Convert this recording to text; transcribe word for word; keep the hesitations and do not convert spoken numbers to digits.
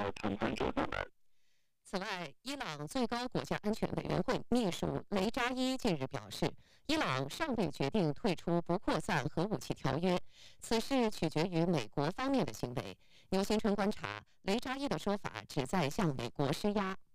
的谈判做下来。 此外，伊朗最高国家安全委员会秘书雷扎伊近日表示，伊朗尚未决定退出不扩散核武器条约，此事取决于美国方面的行为。由新春观察，雷扎伊的说法旨在向美国施压。